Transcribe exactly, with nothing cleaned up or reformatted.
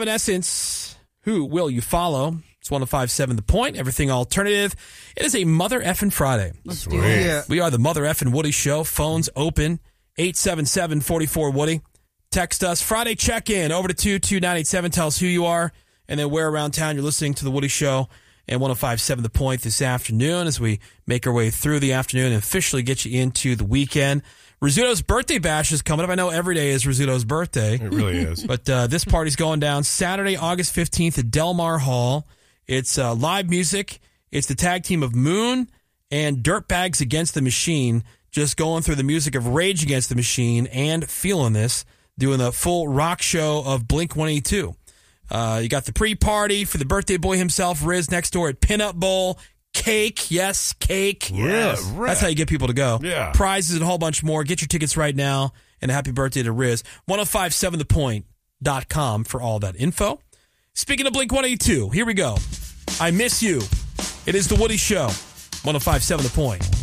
Evanescence, Who Will You Follow? It's one oh five point seven The Point, everything alternative. It is a Mother Effin' Friday. Let's do it. Yeah. We are the Mother Effin' Woody Show. Phones open, eight seven seven, four four, Woody. Text us, Friday check-in, over to two two nine eight seven. Tell us who you are, and then where around town you're listening to the Woody Show. And one oh five point seven The Point this afternoon as we make our way through the afternoon and officially get you into the weekend. Rizzuto's birthday bash is coming up. I know every day is Rizzuto's birthday. It really is. But uh, this party's going down Saturday, August fifteenth at Delmar Hall. It's uh, live music. It's the tag team of Moon and Dirtbags Against the Machine just going through the music of Rage Against the Machine and Feeling This, doing the full rock show of Blink one eighty-two. Uh, you got the pre-party for the birthday boy himself, Riz, next door at Pinup Bowl. Cake, yes, cake. Yes. That's how you get people to go. Yeah. Prizes and a whole bunch more. Get your tickets right now. And a happy birthday to Riz. one oh five point seven the point dot com for all that info. Speaking of Blink one eighty-two, here we go. I Miss You. It is the Woody Show. one oh five point seven The Point.